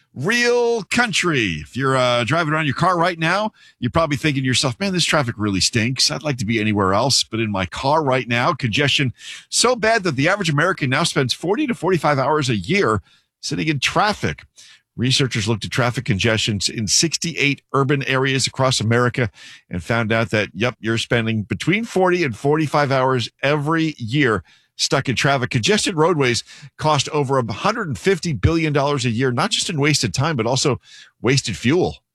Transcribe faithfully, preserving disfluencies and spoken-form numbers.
Real country. If you're uh, driving around your car right now, you're probably thinking to yourself, man, this traffic really stinks. I'd like to be anywhere else. But in my car right now, congestion so bad that the average American now spends forty to forty-five hours a year sitting in traffic. Researchers looked at traffic congestions in sixty-eight urban areas across America and found out that, yep, you're spending between forty and forty-five hours every year stuck in traffic. Congested roadways cost over one hundred fifty billion dollars a year, not just in wasted time, but also wasted fuel.